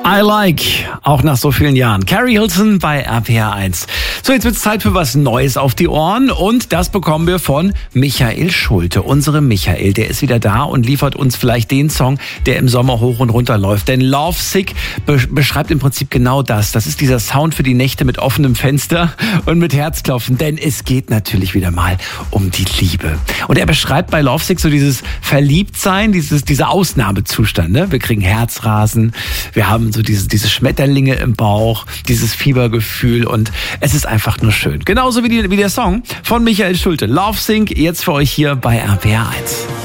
I Like, auch nach so vielen Jahren. Carrie Hilson bei RPR 1. So, jetzt wird's Zeit für was Neues auf die Ohren und das bekommen wir von Michael Schulte. Unsere Michael, der ist wieder da und liefert uns vielleicht den Song, der im Sommer hoch und runter läuft. Denn Lovesick beschreibt im Prinzip genau das. Das ist dieser Sound für die Nächte mit offenem Fenster und mit Herzklopfen. Denn es geht natürlich wieder mal um die Liebe. Und er beschreibt bei Lovesick so dieses Verliebtsein, dieser Ausnahmezustand. Ne? Wir kriegen Herzrasen, wir haben so diese Schmetterlinge im Bauch, dieses Fiebergefühl und es ist einfach nur schön. Genauso wie der Song von Michael Schulte. Lovesick, jetzt für euch hier bei RPR 1.